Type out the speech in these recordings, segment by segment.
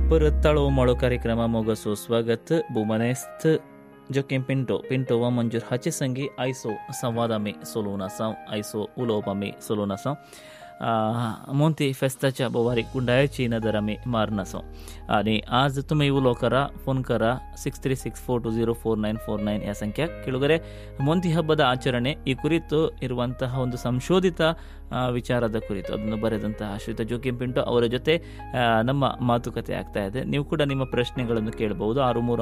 परत तळो मळो कार्यक्रमा मोगसो स्वागत बुमनेस्त जोकेम पिंटो व मंजूर हाचे संगी आयसो संवाद आमी सोलोवन आसा आयसो उलोवप आमी सोलोवन आसा मोंती फेस्ताच्या बोवारी कुंडायाची नदर आमी मारून आसा आनी आज तुमी उलो करा फोन करा 6364204949 या ಸಂಖ್ಯೆಗೆ ಕೆಳಗರೆ ಮೊಂತಿ ಹಬ್ಬದ ಆಚರಣೆ ಈ ಕುರಿತು ಇರುವಂತಹ ಒಂದು ಸಂಶೋಧಿತ ವಿಚಾರದ ಕುರಿತು ಅದನ್ನು ಬರೆದಂತಹ ಶ್ರೀಯುತ ಜೋಕಿಂ ಪಿಂಟೋ ಅವರ ಜೊತೆ ನಮ್ಮ ಮಾತುಕತೆ ಆಗ್ತಾ ಇದೆ. ನೀವು ಕೂಡ ನಿಮ್ಮ ಪ್ರಶ್ನೆಗಳನ್ನು ಕೇಳಬಹುದು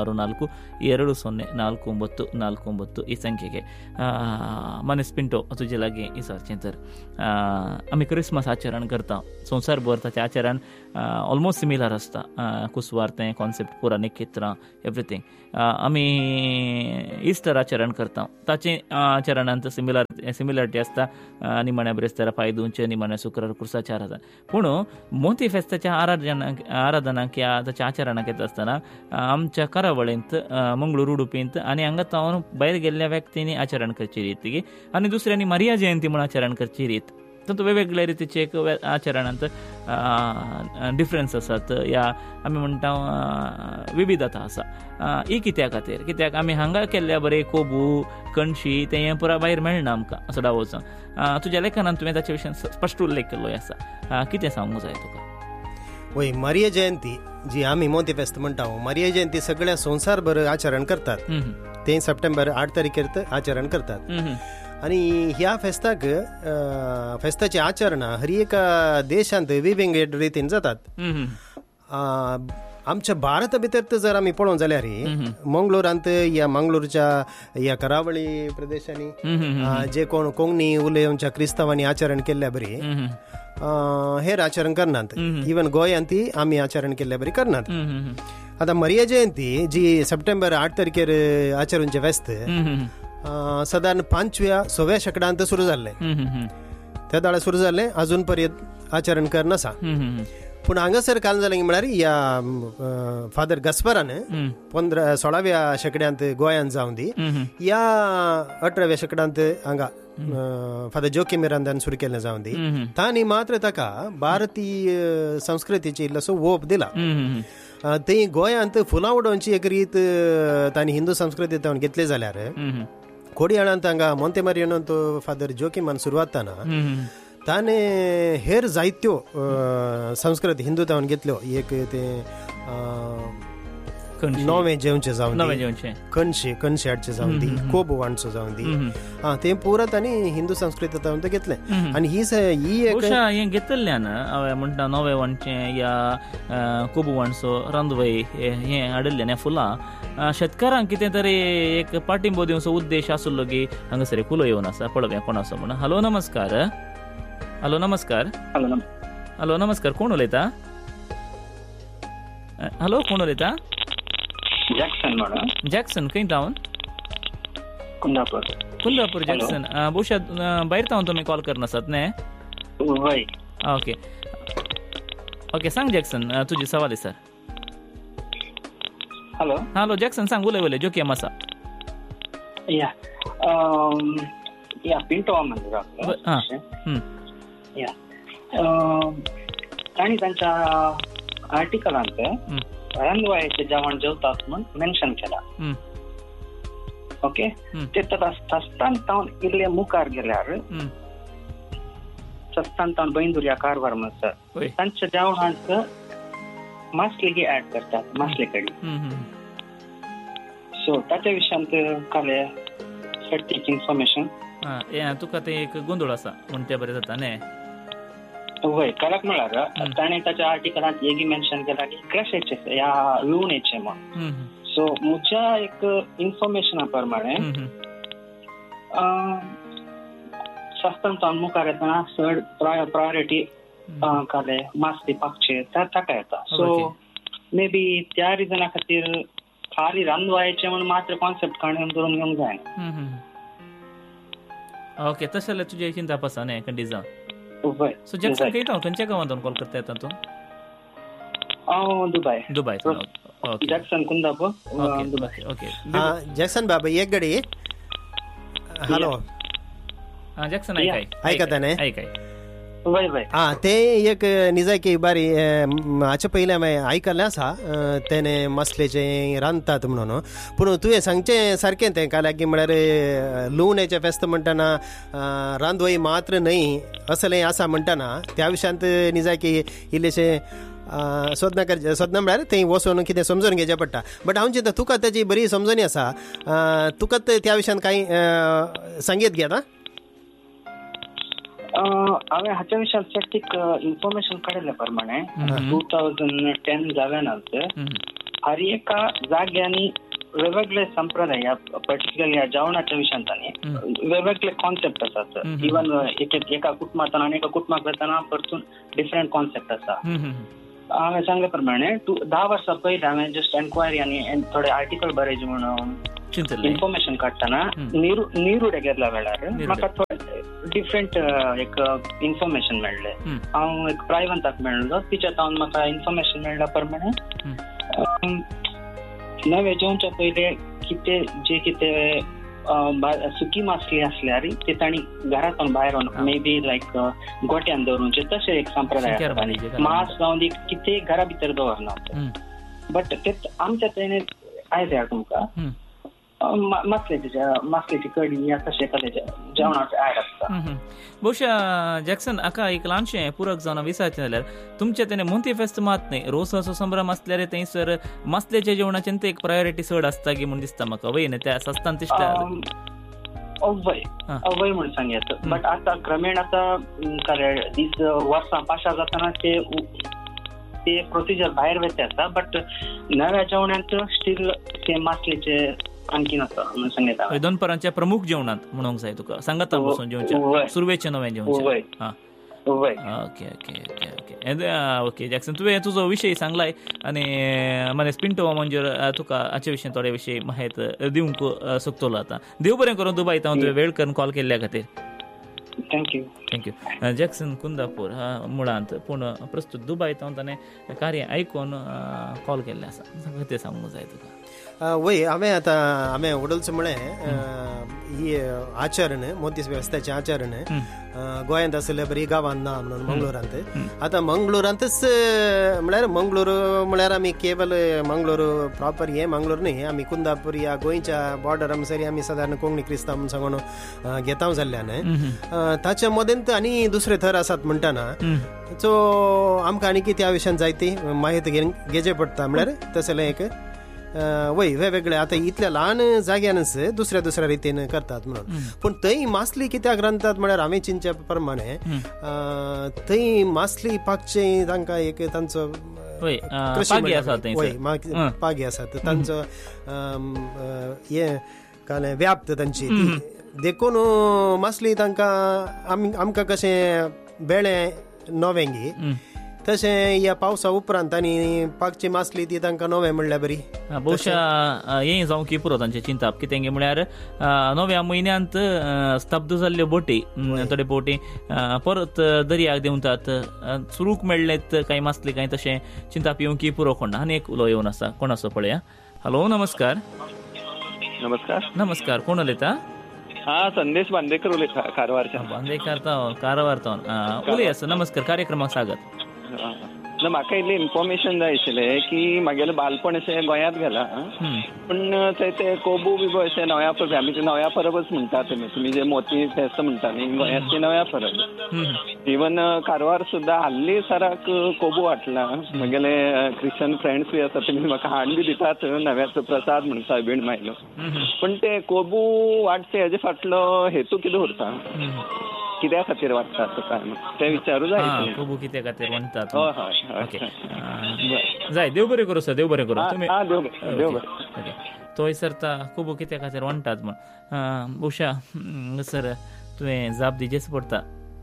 6364204949 ಈ ಸಂಖ್ಯೆಗೆ. मनीस पिंटो तुझे लागे इसर चेंतर आम्ही क्रिसमस आचरण करता संवसारभर ताचें आचरण ऑलमोस्ट सिमिलर आसता कुसवार्तें कॉन्सेप्ट पुरा निकित्रां एवरीथींग. आमी इस्टर आचरण करता ताचें आचरणांत सिमिलरिटी आसता. निमाण्या ब्रेस्तारा पांयदूंचे निमाण्या शुक्रार कुर्साचें आराधन पूण मोती फेस्ताच्या आराधनाक या ताच्या आचरणाक येता आसतना आमच्या करावळींत मंगळूर उडुपींत आनी हांगा तावन भायर गेल्ल्या व्यक्तींनी आचरण करची रीत आनी दुसऱ्यांनी मारिया जयंती म्हण आचरण करची रीत तातूंत वेगवेगळ्या रितीचे एक आचरणांत डिफरन्स आसात या आमी म्हणटा विविधता आसा. ही कित्या खातीर कित्याक आमी हांगा केल्ल्या बरे कोबू कणशी तें पुरा भायर मेळना आमकां असो डावो वचून. तुज्या लेखनांत तुवें ताचे विशयी स्पश्ट उल्लेख केल्लो आसा. कितें सांगूंक जाय तुका? वय मारिया जयंती जी आमी मोती फेस्त म्हणटा मारिया जयंती सगळ्या संवसारभर आचरण करतात. ते सप्टेंबर 8 तारखेर आचरण करतात आणि ह्या फेस्ताची आचरणां हर एका देशांत वेगवेगळे रितीन जातात. आमच्या भारत भितर जर आमी पळोवंक जाल्यार मंगळुरांत या मंगळूरच्या या करावळी प्रदेशांनी जे कोण कोंकणी उलयवच्या क्रिस्तांवांनी आचरण केल्ल्या बरी हेर आचरण करनात. इवन गोंयांत आमी आचरण केल्ल्या बरी करनात. आता मारिया जयंती जी सप्टेंबर 8 तारखेर आचरणचे फेस्त साधारण 5व्या-6व्या शेकड्यांत सुरू जाल्ले. त्या दाळा सुरू जाल्ले अजून पर्यंत आचरण करना आसा. पूण हांगासर काल जालें म्हळ्यार या फादर गस्परान 16व्या शेकड्यांत गोंयांत जावन दी या 18व्या शेकड्यांत हांगा फादर जोकिम मिरांदान सुरू केल्लें जावन दी तांणी मात्र ताका भारतीय संस्कृतीची इल्लोसो ओप दिला. ते गोंयांत फुलां उडोवची एक रीत तांणी हिंदू संस्कृती तावन घेतली जाल्यार कोडयाळांत हांगा मोंते मारियानंत फादर जोकिमान सुरवात ताणें हेर जायत्यो संस्कृती हिंदू तावन घेतल्यो. एक ते नवे जेवणचे जावन कणशे हाडचे जावन दी कोबू वाणचो जावन दी ते पुरा तांणी हिंदू संस्कृती तावन ते घेतले. आनी ही हें घेतल्यान म्हणटा नवे वाणचे या कोबू वाणचो रांदवय हें हाडिल्ल्यान फुलां शेतकारांक कितें तरी एक पाठिंबो दिवचो उद्देश आसलो की हांगासर फुलो येवन आसा पळोवया कोण आसा म्हणून. हॅलो नमस्कार. कोण उलयता? हॅलो कोण उलयता? जॅक्सन खंय तावन? कुंदापूर जॅक्सन. बहुशा भायर तावन तुमी कॉल करना आसात न्ही? ओके सांग जॅक्सन तुजी सवाल सर. हॅलो जॅक्सन सांग उलय जोकियम आसा. पिंटो ताणी तांच्या आर्टिकलांत रांदवायचे जेवण जेवतात म्हणून मेन्शन केला. ओके ते तस्तान तावन इल्ले मुखार गेल्यार तस्तान तावन बैंदूर या कारवार म्हणसर तांच्या जेवणांत मासलेगी ऍड करतात मासले कडी. सो ताच्या विशयांत काले सटीक इन्फॉर्मेशन तुका ते एक गोंधळ आसा म्हण ते बरें जाता न्ही. वय कालाक म्हळ्यार ताणें ताच्या आर्टिकलांत हेगी मेन्शन केला की क्रशेचे या विवणेचे म्हण. सो म्हज्या एक इन्फॉर्मेशना प्रमाणे शास्त्रांत मुखार येतना चड प्रायोरिटी काले मास दिवपाचे ताका येता. सो मे बी त्या रिजना खातीर खाली रांदवायचे म्हण मात्र कॉन्सेप्ट काडून धरून घेवंक जायना. ओके तशें जाल्यार तुजी चिंता आसा न्ही कंडीज जावन. सो जॅक्सन खंय खंयच्या गांवांतून कॉल करता येता तूं? Dubai. Jackson Kundapur. Okay Jackson बाबा एक घडी. हॅलो जॅक्सन ऐकाय ऐकता न्ही? वय वय ते एक निजाकी बारी हाचे पयले हांवें आयकल्लें आसा तेणे मसलेचे रांदतात म्हणून. पूण तुवें सांगचें सारकें तें काल्याक म्हळ्यार लुवण्याचें फेस्त म्हणटाना रांदवई मात्र न्हय असलें आसा म्हणटाना त्या विशयांत निजाकी इल्लेशें सोदना म्हळ्यार थंय वचून कितें समजून घेवचें पडटा. बट हांव चिंता तुका ताची बरी समजणी आसा, तुका त्या विशयान कांय सांगीत घेता. हांवें हाच्या विशयान सटीक इन्फॉर्मेशन काडिल्ल्या प्रमाणे 2010 जाल्यानंतर हर एका जाग्यांनी वेगवेगळे संप्रदाय ह्या पर्टिक्युलर ह्या जेवणाच्या विशयांतांनी वेगवेगळे कॉन्सेप्ट आसात. इवन एका कुटुंबांत आनी एका कुटुंबाक वतना परतून डिफरंट कॉन्सेप्ट आसा. हांवें सांगल्या प्रमाणे 10 वर्सां पयलीं हांवें जस्ट एन्क्वायरी आनी थोडे आर्टिकल बरयचे म्हणून इन्फॉर्मेशन काडटना निरुडे गेल्ल्या वेळार म्हाका थोडे डिफरंट एक इन्फॉर्मेशन मेळ्ळें. हांव एक प्रायवंताक मेळ्ळो, तिच्यात हांव म्हाका इन्फॉर्मेशन मेळ्ळ्या प्रमाणे नवे जेवच्या पयले कितें सुकी मासली असल्यार ते तांणी घरांतून भायर मे बी लायक गोट्यान दवरूंचे तशें एक संप्रदाय मास जावन कितें घरा भितर दवरना. बट ते आमच्या थंय आयज हांव तुमकां मासलेची कडी या तशें एखाद्या जेवणाचे आड आसता. बहुशा जॅक्सन हाका एक ल्हानशें पुरक जावन विचारचें जाल्यार तुमचे तेणे मोंती फेस्त मात न्ही रोस असो संभ्रम आसल्यार थंयसर मासलेच्या जेवणाचें एक प्रायोरिटी चड आसता की म्हूण दिसता म्हाका. वय न्ही त्या सस्तान दिसता अवय म्हणून सांगयात. बट आतां क्रमेण आतां दीस वर्सां पाशा जाताना ते प्रोसिजर भायर वयता आसा. बट नव्या जेवणांत स्टील ते मासलेचे आणखीन आसा सांगता दनपारांच्या प्रमुख जेवणात म्हणूंक जाय तुका सांगाता बसून जेवच्या सुरवेचे नवे जेवण. Okay okay okay okay okay Jackson तुवें तुजो विशय सांगलाय आनी मनेस पिंटो म्हणजे तुका हाचे विशीं थोडे विशय माहिती दिवंक सोदतलो. आतां देव बरें करून दुबायता तुवें वेळ करून कॉल केल्ल्या खातीर. थँक्यू जॅक्सन कुंदापूर मुळांत पूण प्रस्तुत दुबायता ताणें कार्य आयकून कॉल केल्लें आसा तें सांगूंक जाय तुका. वय हांवें उडलचें म्हळें ही आचरण मोती वेवस्थेचें आचरण गोंयांत आसले बरी गांवांत ना म्हणून मंगळुरांत. आतां मंगळुरांतच म्हळ्यार आमी केवल मंगळूर प्रॉपर हे मंगळूर न्ही आमी कुंदापूर ह्या गोंयच्या बॉर्डर आमसरी आमी सादारण कोंकणी क्रिस्तांव म्हूण सांगून घेता जाल्ल्यान ताच्या मदेंत आनी दुसरे थर आसात म्हणटाना सो आमकां आनी त्या विशयान जायती माहिती घेवचें पडटा. म्हळ्यार तसलें एक वय वेगवेगळे आतां इतल्या ल्हान जाग्यानच दुसऱ्या रितीन करतात म्हणून. पूण थंय मासली कित्याक रांदतात म्हळ्यार हांवें चिंतच्या प्रमाणे थंय मासली पागचे तांकां एक तांचो पागी आसात तांचो हे काले व्याप्त तांची देखून मासली तांकां आमकां कशें बेळें नवेंगी तशें ह्या पावसा उपरांत आनी पागची मासली ती तांकां नवें म्हणल्यार बरी. बहुशा हें जावं की पुरो तांचें चिंताप कितें म्हळ्यार नव्या म्हयन्यांत स्तब्ध जाल्ल्यो बोटी थोडे बोटी परत दर्याक देंवतात सुरूक मेळ्ळेत कांय मासली कांय तशें चिंताप येवं की पुरो कोण. आनी एक उलो येवन आसा कोण असो पळया. हॅलो नमस्कार. नमस्कार कोण उलयता. संदेश बांदेकर उलयता कारवारच्या. बांदेकर कारवारतावन उलय. नमस्कार कार्यक्रमाक स्वागत. म्हाका इल्लें इन्फॉर्मेशन जाय आशिल्लें की म्हागेलें बालपण अशें गोंयांत गेलां पूण थंय ते कोबू बिबो अशें नव्या परब आमी ते नव्या परबच म्हणटात तुमी जे मोती फेस्त म्हणटा न्ही गोंयांत ती नव्या परब. इवन कारवार सुद्दां हाल्ली सराक कोबू वाटला. म्हगेले क्रिश्चन फ्रेंड्स बी आसा तुमी म्हाका हाड बी दितात नव्याचो प्रसाद म्हणून सायबीण मायलो. पूण ते कोबू वाटचे हेजे फाटलो हेतू कितें उरता कित्या खातीर वाडटात तुका ते विचारूं जाय. कोबू कित्या खातीर म्हणटात. जाय देव बरें करूं सर. देव बरें करूं. तुमी तो विसरता कोबू कित्या खातीर म्हणटात म्हण. उशा सर तुवें जाप दिजेच पडटा.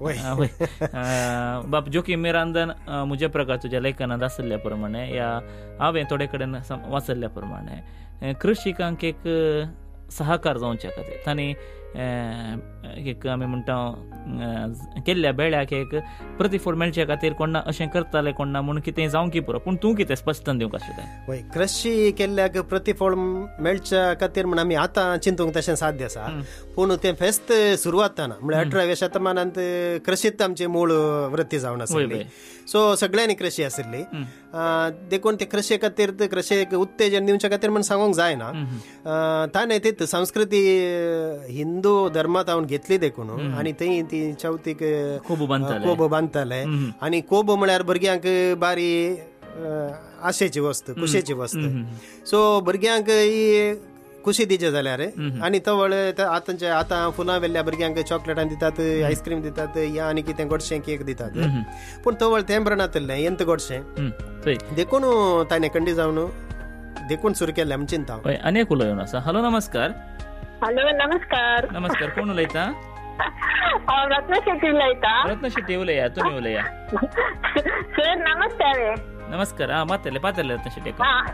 बाप जोकी मेरांदन मुजे प्रकार तुज्या लेखनांत आसल्या प्रमाणे या हांवें थोडे कडेन वाचल्ल्या प्रमाणे कृषिकांक एक सहकार जावच्या खातीर तांणी एक आमी म्हणटा केल्ल्या बेळ्याक एक प्रतिफळ मेळचे खातीर कोणा अशें करताले कोणा म्हूण कितें जावं की पुरो, पूण तूं कितें स्पश्टन दिवंक आशिल्लें? कृषी केल्ल्याक प्रतिफळ मेळच्या खातीर म्हण आमी आतां चिंतूंक तशें साध्य आसा, पूण तें फेस्त सुरवात जाता म्हळ्यार 18व्या शतमानांत कृशीत आमची मूळ वृत्ती जावन आशिल्ली. सो सगळ्यांनी कृशी आशिल्ली. देखून ते कृषी खातीर कृषीक उत्तेजन दिवच्या खातीर म्हण सांगूंक जायना. ताणें तीच संस्कृती हिंदू धर्मांत हांव घेतली देखून, आनी थंय ती चवथीक कोबो बांदताले. आनी कोबो म्हळ्यार भुरग्यांक बारी आशेची वस्त, खुशेची वस्त. सो भुरग्यांक ही खुशी दिचे जाल्यार, आनी तवळ आतां फुलां वेल्ल्या भुरग्यांक चॉकलेटां दितात, आयस्क्रीम दितात, या आनी कितें गोडशें केक दितात. पूण तवळ तें बरें नातलें, एंत गोडशें देखून ताणें कंडी जावन देखून सुरू केल्लें आमी चिंता. अनेक उलोवन आसा. हॅलो, नमस्कार. हॅलो, नमस्कार. नमस्कार, कोण उलयता? रत्न शेट्टी उलयता. रत्न शेट्टी उलया, तुमी उलया. सर नमस्कार. नमस्कार. ಮಾತಾಡಲೆ ರತ್ನ ಶೆಟ್ಟಿ.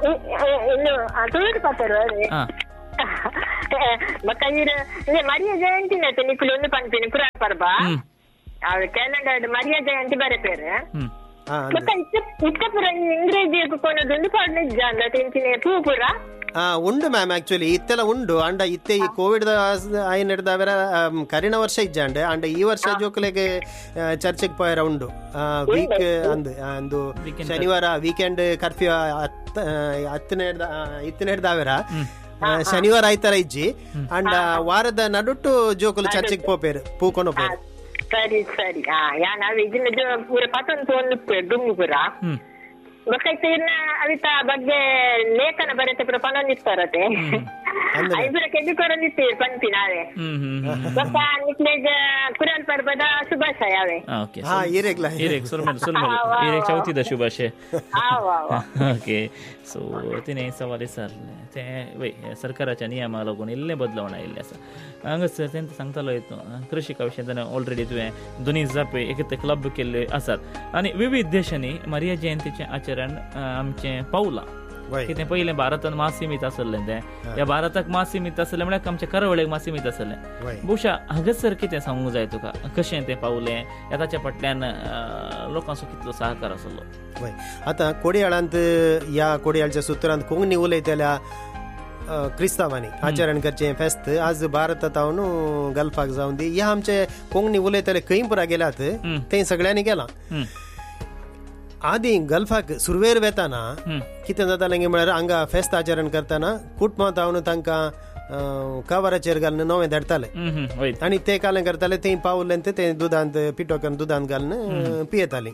ಮರಿಯ ಜಯಂತಿ ನಿಖಿಲ್ ಒಂದು ಪಂಪಿನ ಪುರ ಪರ್ಬ ಕ್ಯಾಲೆಂಡರ್ ಮರಿಯ ಜಯಂತಿ ಬರಪೇರು ಇಷ್ಟಪುರ ಇಂಗ್ರೇಜಿ ಕೊನದೊಂದು ಪಾಡ್ನ ಜಾಂದ ತಿಂಚಿನ ಪೂಪುರ ಉಂಡು ಮ್ಯಾಮ್. ಆಕ್ಚುಲಿ ಇತ್ತೆಲ್ಲ ಉಂಡು ಅಂಡ ಇತ್ತೆ ಈ ಕೋವಿಡ್ ಆಯ್ನ ಹಿಡ್ದವರ ಕರಿನ ವರ್ಷ ಇಜ್ಜಾಂಡೆ ಅಂಡ ಈ ವರ್ಷ ಜೋಕಲೆಗೆ ಚರ್ಚೆಗೆ ಪೋಯರ ಉಂಡು. ವೀಕ್ ಅಂದು ಶನಿವಾರ ವೀಕೆಂಡ್ ಕರ್ಫ್ಯೂ ಇತ್ತನೇ ಹಿಡ್ದವರ ಶನಿವಾರ ಆಯ್ತಾರ ಇಜ್ಜಿ ಅಂಡ ವಾರದ ನಡುಟ್ಟು ಜೋಕಲು ಚರ್ಚೆಗೆ ಪೋಪೇರು ಪೂಕೊಂಡು ಹೋಗ್ಬೇರು. ಸರಿ ಸರಿ. ನಾವ್ ಇದನ್ನ ಪೂರ ಪತ್ತೊಂದು ಒಂದು ಡುಮ್ಮು ಪುರ ಗೊತ್ತಾಯ್ತು. ಅವಿತ ಬಗ್ಗೆ ಲೇಖನ ಬರತ್ತೆ ಪುರ ಪನೊಂದಿರ್ತಾರತೆ ಐಬರ ಕೆಜಿಕೊರಂದಿರ್ತೀವಿ ಪಂಪಿ ನಾವೇ ಗೊತ್ತಾ ನಿಕ್ಲೇಜ ಕುರಾನ್ ಪರ್ಬದ ಶುಭಾಶಯ ಯಾವೇ चौथीदा शुभाशय. ओके. सो तिने सवाल विचारले ते सरकाराच्या नियमा लागून इल्ले बदलावण आयिल्ले आसा. हांगाच तेंच सांगतालो कृषिका विशयी ऑलरेडी तुवें दोनी जापे एक क्लब केल्ले आसात आनी विविध देशांनी मारिया जयंतीचें आचरण आमचें पावलां. कितें पयलें भारतान मासीमीत आसलें तें ह्या भारताक मासीमीत आसलें म्हळ्यार आमच्या करवळेक मासीमीत आसलें. भुशा हांगासर कितें सांगूंक जाय तुका, कशें तें पावलें, ताच्या फाटल्यान लोकांचो कितलो सहकार आसलो? आतां कोडयाळांत ह्या कोडयाळच्या सुत्रांत कोंकणी उलयतल्या क्रिस्तांवांनी आचरण करचें फेस्त आज भारतात हांव गल्फाक जावन दी ह्या आमचे कोंकणी उलयतले खंय पुरा गेल्यात थंय सगळ्यांनी गेलां. आदी गल्फाक सुरवेर वेताना कितें जातालें म्हळ्यार हांगा फेस्त आचरण करताना कुटुंबांत हांव तांकां कावाराचेर घालून नवें धाडताले आनी ते कालें करताले. थंय पावलें ते दुदांत पिठो करून दुदांत घालून पियेतालीं.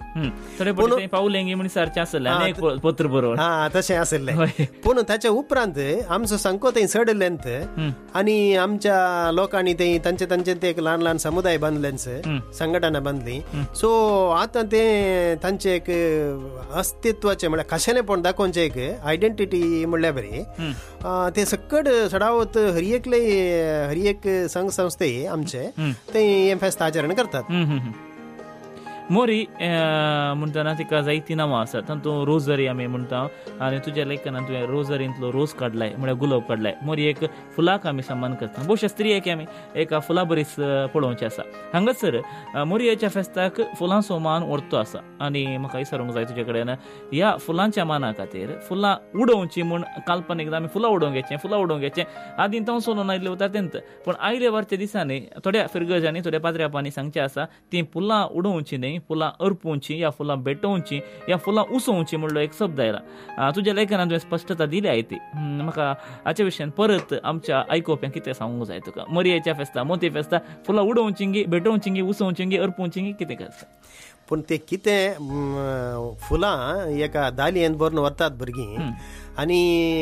तशें आसलें. पूण ताच्या उपरांत आमचो संको थंय चडलेंत आनी आमच्या लोकांनी थंय तांचे ते एक ल्हान ल्हान समुदाय बांदलेंच, संघटना बांदली. सो आतां ते तांचे एक अस्तित्वाचें म्हळ्यार खाशेलेपण दाखोवचें एक आयडेंटिटी म्हणल्यार बरी ते सकट सडावत हर एक संघ संस्थे आमचे ते हें फेस्त आचरण करतात. मोरी म्हणटना तिका जायतीं नांवां आसात. तातूंत रोजरी आमी म्हणटा आनी तुज्या लेखनांत तुवें रोजरींतलो रोज काडलाय म्हळ्यार गुलाब काडलाय. मोरी एक फुलाक आमी सन्मान करता. भोवशा स्त्रियेक आमी एका फुला बरीच पळोवचें आसा. हांगासर मोरयेच्या फेस्ताक फुलांचो मान व्हरतो आसा आनी म्हाका विचारूंक जाय तुजे कडेन ह्या फुलांच्या माना खातीर फुलां उडोवची म्हूण काल्पनीक आमी फुलां उडोवंक घेचें आदीं तवसोलून आयिल्लें वता तेंत. पूण आयले वारच्या दिसांनी थोड्या फिरगजांनी थोड्या पाद्र्यापांनी सांगचें आसा तीं फुलां उडोवची न्हय, फुलां अर्पोवची या फुलां भेटोवची या फुलां उसोवची म्हणलो एक शब्द आयला. तुज्या लेखनांत तुवें स्पश्टता दिली आहे ती. म्हाका हाच्या विशयान परत आमच्या आयकोप्यांक कितें सांगूंक जाय तुका? मोरयेच्या फेस्ता मोती फेस्ता फुलां उडोवची भेटोवची उसोवची अर्पोवची कितें करता? पूण ते कितें फुलां एका दालयेंत भरून व्हरतात भुरगीं आनी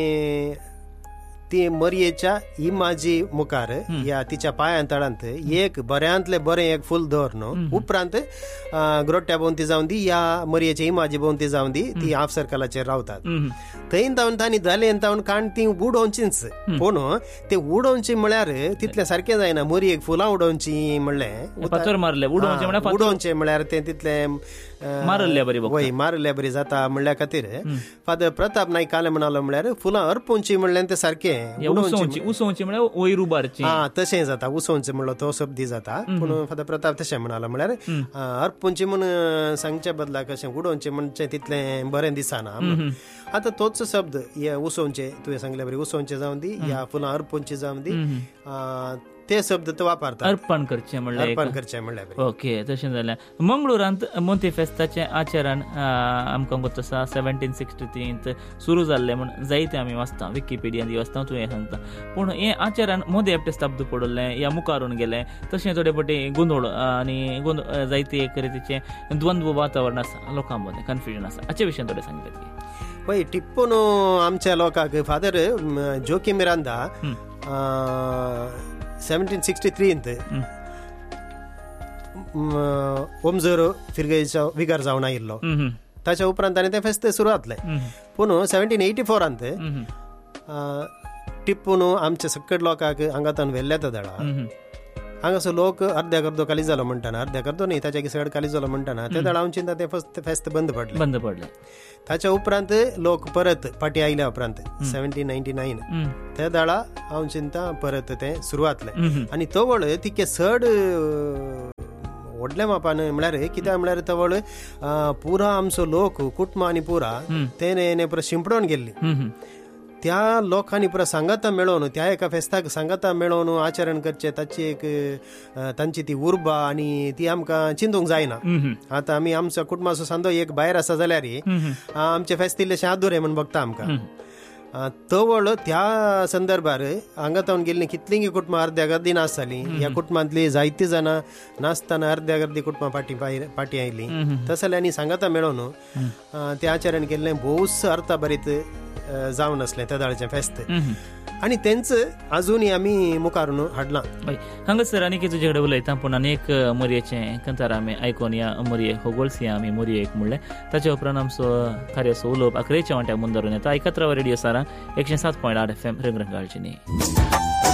ती मरयेच्या इमाजी मुखार या तिच्या पांयां तळांत एक बऱ्यांतले बरें एक फूल दवरून उपरांत ग्रोट्ट्या भोंवती जावन दी या मरयेच्या इमाजी भोंवती जावन दी ती हाफ सर्कलाचेर रावतात. थंय जावन तांणी दालयेन जावन काण ती उडोवचीच. पूण ते उडोवची म्हळ्यार तितलें सारकें जायना. मरयेक फुलां उडोवची म्हणलें उडोवचें म्हळ्यार तें तितलें मारल्या बरी वय मारल्या बरी जाता म्हणल्या खातीर फादर प्रताप नाईक काले म्हणालो म्हळ्यार फुलां अर्पोवची म्हणल्यार ते सारखे उसोवची म्हळ्यार वयर उबारची. तशें जाता उसोवचें म्हणलो तो शब्द जाता. पूण फादर प्रताप तशें म्हणालो म्हळ्यार अर्पोवची म्हण सांगचे बदलाक अशें उडोवचें म्हणचें तितलें बरें दिसना. आतां तोच शब्द हे उसोवचें तुवें सांगल्या बरी उसोवचें जावन दी या फुलां अर्पोवची जावन दी ते शब्द तो वापरता. अर्पण करचें म्हणल्यार ओके तशें जाल्यार मंगळुरांत मोती फेस्ताचें आचरण आमकां गो तसा 1763 सुरू जाल्लें म्हण जायते आमी वाचता विकिपिडियान वाचता तुवें सांगता. पूण हें आचरण मोदी एकटें स्तब्ध पडलें या मुखारून गेलें तशें थोडे फावटी गोंधळ आनी जायते एक रितीचें द्वंद्व वातावरण आसा लोकां मदें कन्फ्युजन आसा. हाचे विशयान थोडें सांगता. पळय टिप्पून आमच्या लोकांक फादर जोकी मिरांदा 1763 ओमजोर फिरगेचो विकार जावन आयिल्लो. ताच्या उपरांत ताणें तें फेस्त सुरू जातलें. पूण 1784 टिप्पून आमच्या सकट लोकांक हांगातान व्हेल्ल्या तो दळा हांगासर लोक अर्द्याक अर्दो काली जालो म्हणटाना अर्द्याक अर्दो न्ही ताच्या सकट काली जालो म्हणटाना ते दळा हांव चिंता तें फेस्त बंद पडलें. ताच्या उपरांत लोक परत फाटी आयल्या उपरांत 1799 ते दळा हांव चिंता परत तें सुरू जातलें. आनी तो वळ तिके चड व्हडल्या मापान म्हळ्यार कित्याक म्हळ्यार तो वळ पुरा आमचो लोक कुटुंब आनी पुरा तेणे परत शिंपडोवन गेल्ली. त्या लोकांनी परत सांगाता मेळोवन त्या एका फेस्ताक सांगाता मेळोवन आचरण करचें ताची एक तांची ती उर्बा आनी ती आमकां चिंतूंक जायना. आतां आमी आमच्या कुटुंबाचो सांदो एक भायर आसा जाल्यार आमचे फेस्त इल्लेशें आदुरे म्हण बघता आमकां. तो वळ त्या संदर्भार हांगातावन गेल्लीं कितलींय कुटुंबां अर्द्या गर्दी नासतालीं. ह्या कुटुंबांतलीं जायतीं जाणां नासतना अर्द्या गर्दी कुटुंबां फाटी आयलीं. तशें जाल्यार सांगाता मेळोवन तें आचरण केल्लें भोवूच अर्थभरीत जावन आसलें त्या दाळेचें फेस्त आनी तेंच अजुनूय आमी मुखारून हाडलां. हांगासर आनी कितें तुजे कडेन उलयता पूण आनी एक मोरयेचें कंथार आमी आयकोन या मोरये होगोळसी आमी मोरयेक म्हणलें. ताच्या उपरांत आमचो कार्याचो उलोवप 11 वांट्याक मुंदरून येता. 71 रेडिओ सारा 107.8 FM रंगरंगाळची न्ही.